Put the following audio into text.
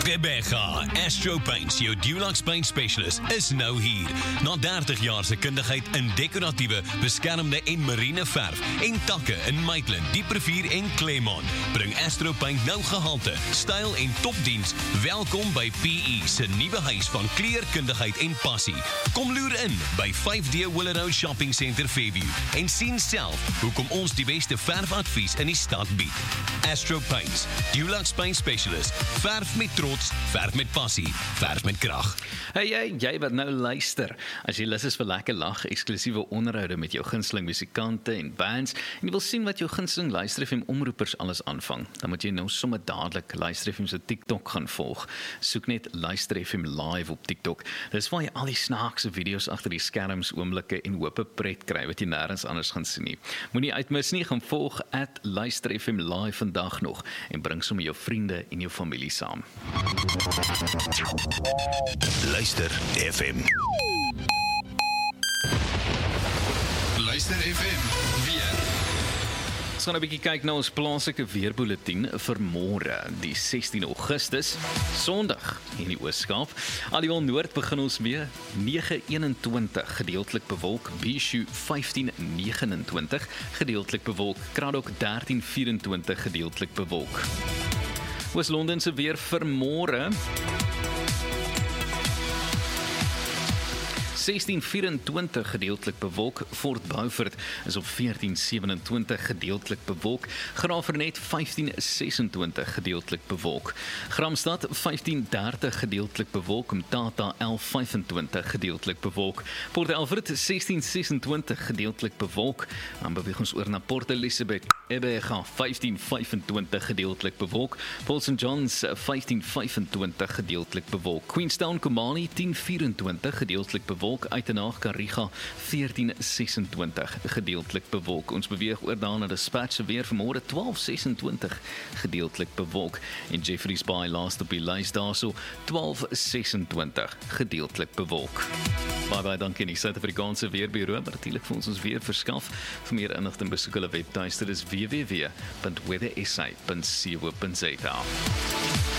Rebecca, Astro Paints, jou Dulux Paint Specialist, is nou hier. Na 30 jaar se kundigheid in dekoratiewe, beskermde en marine verf en takke in Maitland, Dieprivier en Claremont, bring Astro Paint nou gehalte, styl en topdiens. Welkom by PE se nuwe huis van kleurkundigheid en passie. Kom loer in by 5D Willow Shopping Centre Fairview en sien self hoekom ons die beste verfadvies in die stad bied. Astro Paints, Dulux Paint Specialist, verf met trots, verf met passie, verf met krag. Hey, jy wat nou luister. As jy lus is vir lekker lag, eksklusiewe onderhoude met jou gunsteling musikante en bands, en jy wil sien wat jou gunsteling Luister FM omroepers alles aanvang, dan moet jy nou sommer dadelik Luister FM se TikTok gaan volg. Soek net Luister FM live op TikTok. Dis waar jy al die snaakse video's agter die skerms, oomblikke en hoop pret kry wat jy nêrens anders gaan sien nie. Moenie uitmis nie, gaan volg @Luister FM live vandag nog en bring sommer jou vriende en jou familie saam. Luister FM. Luister FM, weer. Ons gaan 'n bietjie kyk na ons plaaslike weerbulletin vir môre, die 16 Augustus, Sondag in die Oos-Kaap. Aliwal Noord begin ons mee 9:21 gedeeltelik bewolk, Bishu 15:29 gedeeltelik bewolk, Kraddock 13:24 gedeeltelik bewolk. Oos-London se weer vir môre 16:24 gedeeltelik bewolk, Fort Beaufort is op 14:27 gedeeltelik bewolk, Graafrenet 15:26 gedeeltelik bewolk, Gramstad 15:30 gedeeltelik bewolk, Mthatha 11:25 gedeeltelik bewolk, Port Elfrid 16:26 gedeeltelik bewolk, dan beweeg ons oor na Port Elizabeth, Ebega 15:25 gedeeltelik bewolk, Port St Johns 15:25 gedeeltelik bewolk, Queenstown Komani 10:24 gedeeltelik bewolk, Uitenhaag Kariga 14:26 gedeeltelik bewolk. Ons beweeg oor daarna Dispatch se weer vanmôre 12:26 gedeeltelik bewolk en Jeffreys Bay laaste op die lys daarso 12:26 gedeeltelik bewolk. Baie dankie aan die Suid-Afrikaanse Weerbureau wat natuurlik vir ons weer verskaf. Vir meer inligting besoek hulle webtuiste, dis www.weathersa.co.za.